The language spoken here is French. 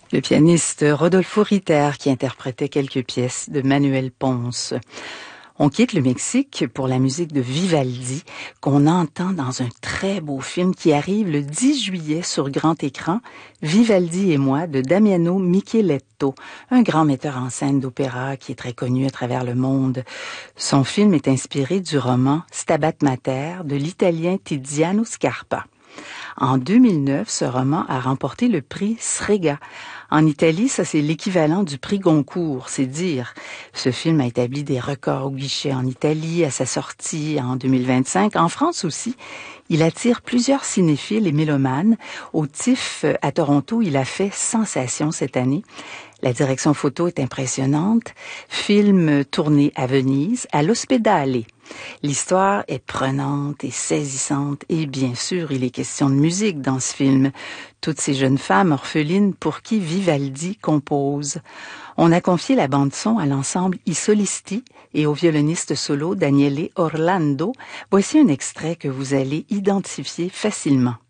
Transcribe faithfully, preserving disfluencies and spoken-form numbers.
Le pianiste Rodolfo Ritter qui interprétait quelques pièces de Manuel Ponce. On quitte le Mexique pour la musique de Vivaldi qu'on entend dans un très beau film qui arrive le dix juillet sur grand écran, Vivaldi et moi de Damiano Micheletto, un grand metteur en scène d'opéra qui est très connu à travers le monde. Son film est inspiré du roman Stabat Mater de l'italien Tiziano Scarpa. En deux mille neuf, ce roman a remporté le prix Strega. En Italie, ça c'est l'équivalent du prix Goncourt, c'est dire. Ce film a établi des records au guichet en Italie à sa sortie en deux mille vingt-cinq. En France aussi, il attire plusieurs cinéphiles et mélomanes. Au T I F à Toronto, il a fait sensation cette année. La direction photo est impressionnante. Film tourné à Venise, à l'Ospedale. L'histoire est prenante et saisissante et bien sûr, il est question de musique dans ce film. Toutes ces jeunes femmes orphelines pour qui Vivaldi compose. On a confié la bande-son à l'ensemble I Solisti et au violoniste solo Daniele Orlando. Voici un extrait que vous allez identifier facilement.